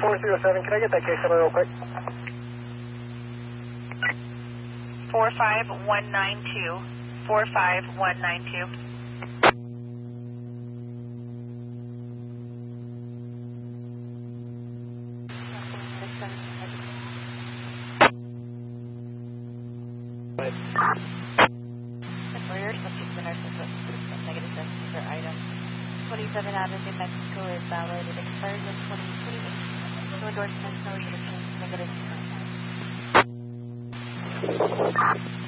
407, can I get that case number real quick? 45192. 45192. Warrior, subject to nurse negative testing for item 27 Avenue, New Mexico is valid. It expires in 2028. No endorsements, no restrictions, negative.